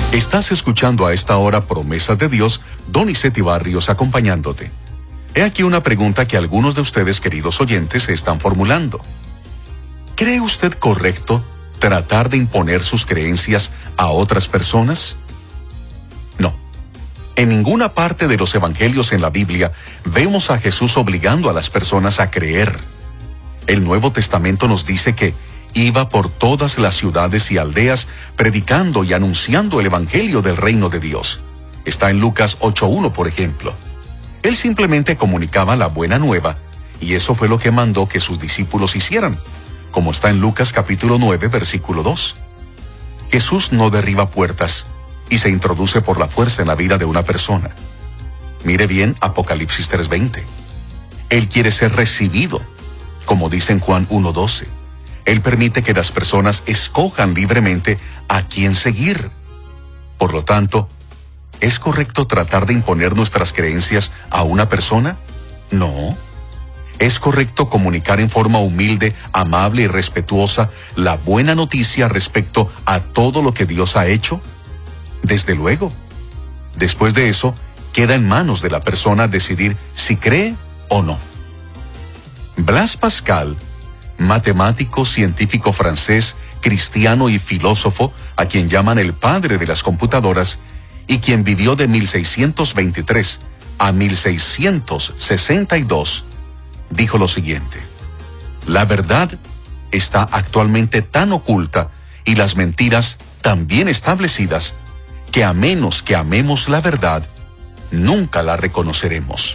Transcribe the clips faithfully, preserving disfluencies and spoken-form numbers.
Estás escuchando a esta hora Promesas de Dios, Donizetti Barrios acompañándote. He aquí una pregunta que algunos de ustedes, queridos oyentes, se están formulando. ¿Cree usted correcto tratar de imponer sus creencias a otras personas? No. En ninguna parte de los evangelios en la Biblia vemos a Jesús obligando a las personas a creer. El Nuevo Testamento nos dice que iba por todas las ciudades y aldeas predicando y anunciando el evangelio del reino de Dios. Está en Lucas ocho uno, por ejemplo. Él simplemente comunicaba la buena nueva, y eso fue lo que mandó que sus discípulos hicieran, como está en Lucas capítulo nueve, versículo dos. Jesús no derriba puertas y se introduce por la fuerza en la vida de una persona. Mire bien Apocalipsis tres veinte. Él quiere ser recibido, como dice en Juan uno doce. Él permite que las personas escojan libremente a quién seguir. Por lo tanto, ¿es correcto tratar de imponer nuestras creencias a una persona? No. ¿Es correcto comunicar en forma humilde, amable y respetuosa la buena noticia respecto a todo lo que Dios ha hecho? Desde luego. Después de eso, queda en manos de la persona decidir si cree o no. Blaise Pascal, matemático, científico francés, cristiano y filósofo, a quien llaman el padre de las computadoras, y quien vivió de mil seiscientos veintitrés a mil seiscientos sesenta y dos, dijo lo siguiente: la verdad está actualmente tan oculta y las mentiras tan bien establecidas que a menos que amemos la verdad, nunca la reconoceremos.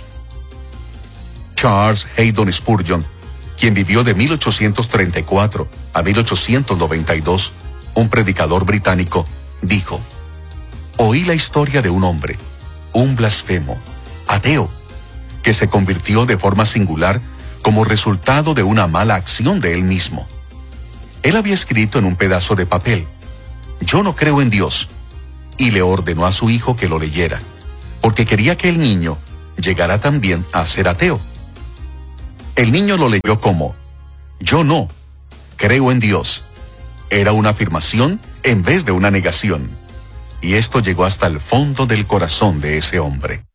Charles Haddon Spurgeon, quien vivió de mil ochocientos treinta y cuatro a mil ochocientos noventa y dos, un predicador británico, dijo: oí la historia de un hombre, un blasfemo, ateo, que se convirtió de forma singular como resultado de una mala acción de él mismo. Él había escrito en un pedazo de papel: yo no creo en Dios, y le ordenó a su hijo que lo leyera, porque quería que el niño llegara también a ser ateo. El niño lo leyó como: yo no creo en Dios. Era una afirmación en vez de una negación. Y esto llegó hasta el fondo del corazón de ese hombre.